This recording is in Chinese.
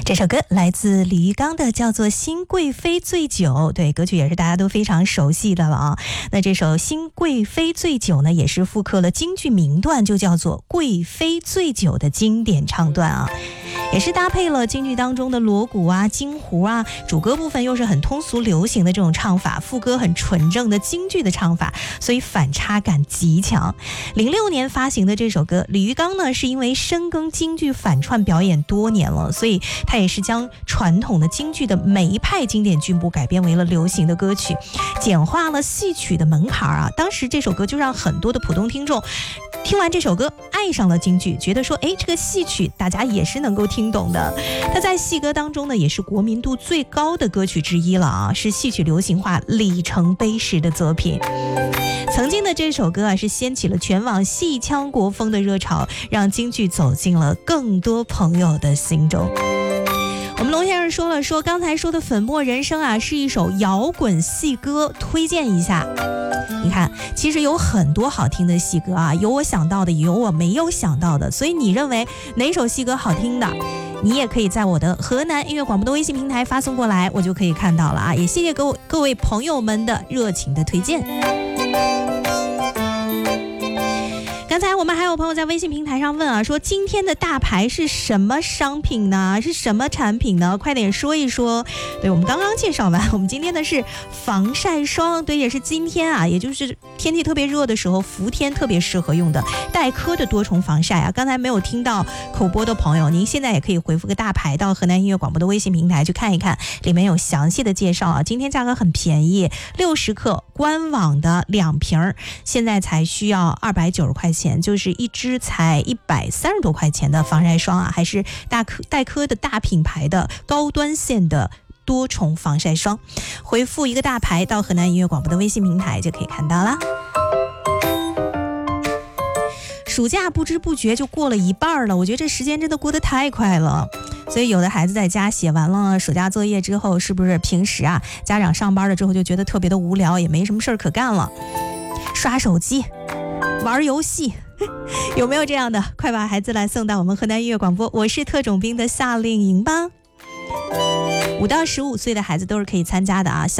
这首歌来自李玉刚的，叫做《新贵妃醉酒》。对，歌曲也是大家都非常熟悉的了啊。那这首《新贵妃醉酒》呢，也是复刻了京剧名段，就叫做《贵妃醉酒》的经典唱段啊。也是搭配了京剧当中的锣鼓啊、京胡啊，主歌部分又是很通俗流行的这种唱法，副歌很纯正的京剧的唱法，所以反差感极强。06年发行的这首歌，李玉刚呢是因为深耕京剧反串表演多年了，所以他也是将传统的京剧的每一派经典剧目改编为了流行的歌曲，简化了戏曲的门槛啊。当时这首歌就让很多的普通听众听完这首歌爱上了京剧，觉得说这个戏曲大家也是能够听懂的。它在戏歌当中呢也是国民度最高的歌曲之一了啊，是戏曲流行化里程碑式的作品。曾经的这首歌啊是掀起了全网戏腔国风的热潮，让京剧走进了更多朋友的心中。我们龙先生说了，说刚才说的粉墨人生啊是一首摇滚戏歌，推荐一下。你看，其实有很多好听的戏歌啊，有我想到的，也有我没有想到的，所以你认为哪首戏歌好听的，你也可以在我的河南音乐广播的微信平台发送过来，我就可以看到了啊。也谢谢各位朋友们的热情的推荐。刚才我们还有朋友在微信平台上问啊，说今天的大牌是什么商品呢？是什么产品呢？快点说一说。对，我们刚刚介绍完，我们今天的是防晒霜，对，也是今天啊，也就是天气特别热的时候，伏天特别适合用的黛珂的多重防晒啊。刚才没有听到口播的朋友，您现在也可以回复个大牌到河南音乐广播的微信平台去看一看，里面有详细的介绍啊。今天价格很便宜，60克官网的2瓶，现在才需要290块钱，就是一支才130多块钱的防晒霜啊，还是黛珂的大品牌的高端线的多重防晒霜。回复一个大牌到河南音乐广播的微信平台就可以看到啦。暑假不知不觉就过了一半了，我觉得这时间真的过得太快了。所以有的孩子在家写完了暑假作业之后，是不是平时啊家长上班了之后就觉得特别的无聊，也没什么事儿可干了，刷手机玩游戏，有没有这样的？快把孩子来送到我们河南音乐广播，我是特种兵的夏令营吧。5到15岁的孩子都是可以参加的啊。